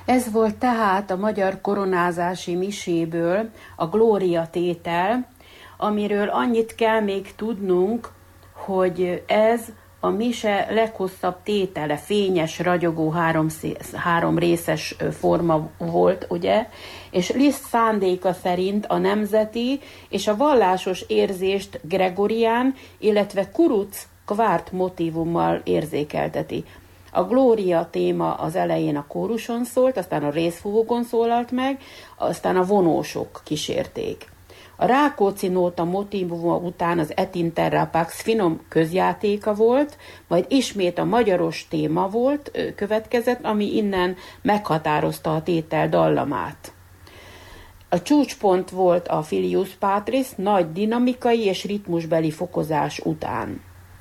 Ez volt tehát a magyar koronázási miséből a Glória tétel, amiről annyit kell még tudnunk, hogy ez a mise leghosszabb tétele, fényes, ragyogó, három részes forma volt, ugye? És Liszt szándéka szerint a nemzeti és a vallásos érzést gregorián, illetve kuruc kvárt motívummal érzékelteti. A Glória téma az elején a kóruson szólt, aztán a részfúvókon szólalt meg, aztán a vonósok kísérték. A Rákóczi nóta motívuma után az Et interra pax finom közjátéka volt, majd ismét a magyaros téma volt, következett, ami innen meghatározta a tétel dallamát. A csúcspont volt a Filius Patris nagy dinamikai és ritmusbeli fokozás után.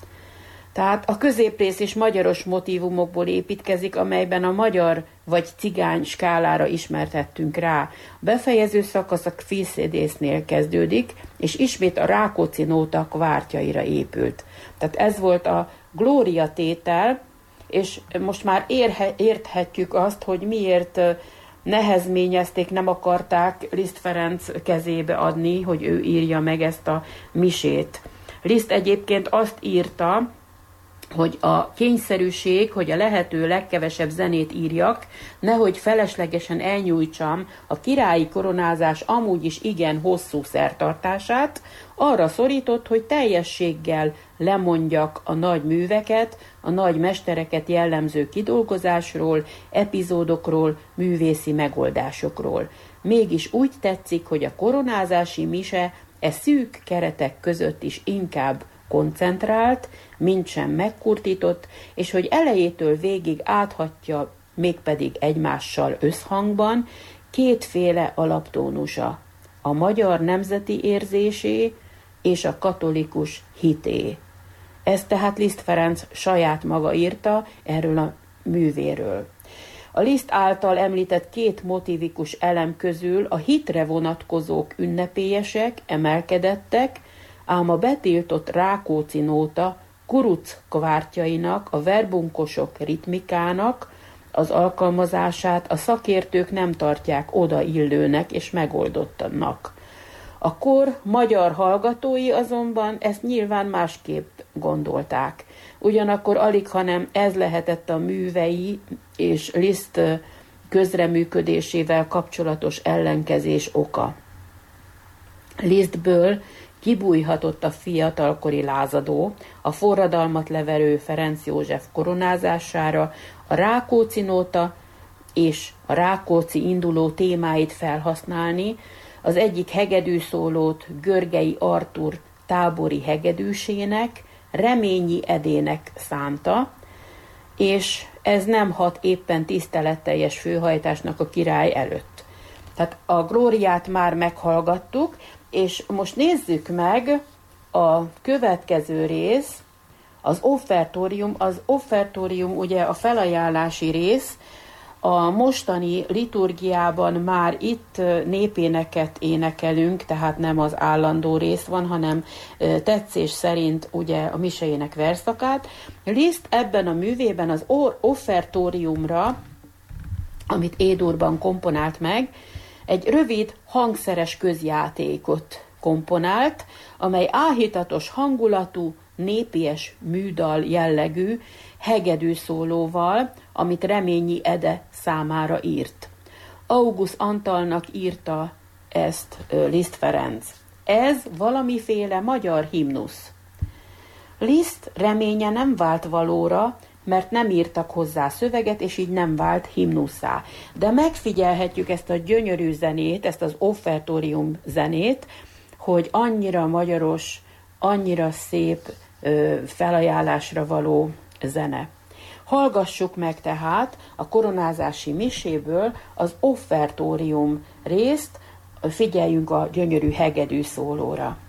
Tehát a középrész is magyaros motívumokból építkezik, amelyben a magyar vagy cigány skálára ismertettünk rá. A befejező szakasz a kvízszédésznél kezdődik, és ismét a Rákóczi nóta kvártjaira épült. Tehát ez volt a Glória tétel, és most már érthetjük azt, hogy miért nehezményezték, nem akarták Liszt Ferenc kezébe adni, hogy ő írja meg ezt a misét. Liszt egyébként azt írta, hogy a kényszerűség, hogy a lehető legkevesebb zenét írjak, nehogy feleslegesen elnyújtsam a királyi koronázás amúgy is igen hosszú szertartását, arra szorított, hogy teljességgel lemondjak a nagy műveket, a nagy mestereket jellemző kidolgozásról, epizódokról, művészi megoldásokról. Mégis úgy tetszik, hogy a koronázási mise szűk keretek között is inkább koncentrált, mintsem megkurtított, és hogy elejétől végig áthatja, mégpedig egymással összhangban, kétféle alaptónusa, a magyar nemzeti érzésé és a katolikus hité. Ezt tehát Liszt Ferenc saját maga írta erről a művéről. A Liszt által említett két motivikus elem közül a hitre vonatkozók ünnepélyesek, emelkedettek, ám a betiltott Rákóczi nóta kuruc kvártjainak, a verbunkosok ritmikának az alkalmazását a szakértők nem tartják odaillőnek és megoldottanak. A kor magyar hallgatói azonban ezt nyilván másképp gondolták. Ugyanakkor alighanem ez lehetett a művei és Liszt közreműködésével kapcsolatos ellenkezés oka. Lisztből kibújhatott a fiatalkori lázadó, a forradalmat leverő Ferenc József koronázására, a Rákóczi nóta és a Rákóczi induló témáit felhasználni, az egyik hegedűszólót Görgei Artúr tábori hegedűsének, Reményi Edének szánta, és ez nem hat éppen tiszteletteljes főhajtásnak a király előtt. Tehát a Glóriát már meghallgattuk, és most nézzük meg a következő rész, az offertórium. Az offertórium ugye a felajánlási rész, a mostani liturgiában már itt népéneket énekelünk, tehát nem az állandó rész van, hanem tetszés szerint ugye a misejének verszakát. Liszt ebben a művében az offertóriumra, amit Édurban komponált meg, egy rövid hangszeres közjátékot komponált, amely áhítatos hangulatú, népies műdal jellegű hegedűszólóval, amit Reményi Ede számára írt. August Antalnak írta ezt Liszt Ferenc. Ez valamiféle magyar himnusz. Liszt reménye nem vált valóra, mert nem írtak hozzá szöveget, és így nem vált himnuszá. De megfigyelhetjük ezt a gyönyörű zenét, ezt az offertórium zenét, hogy annyira magyaros, annyira szép felajánlásra való zene. Hallgassuk meg tehát a koronázási miséből az offertórium részt, figyeljünk a gyönyörű hegedű szólóra.